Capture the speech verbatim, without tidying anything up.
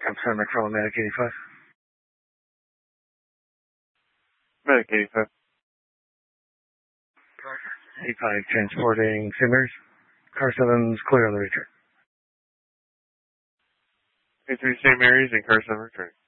Confirm McFarland, Medic eighty-five. Medic eighty-five. eighty-five transporting Saint Mary's. Car seven's clear on the return. eighty-three Saint Mary's and car seven return.